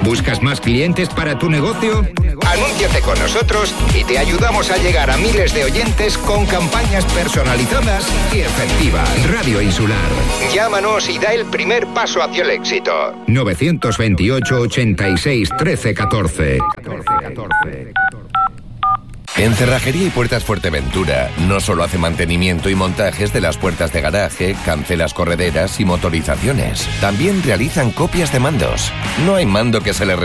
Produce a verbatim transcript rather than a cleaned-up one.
¿Buscas más clientes para tu negocio? Anúnciate con nosotros y te ayudamos a llegar a miles de oyentes con campañas personalizadas y efectivas. Radio Insular. Llámanos y da el primer paso hacia el éxito. nueve dos ocho, ochenta y seis, trece, catorce. En Cerrajería y Puertas Fuerteventura no solo hace mantenimiento y montajes de las puertas de garaje, cancelas correderas y motorizaciones. También realizan copias de mandos. No hay mando que se le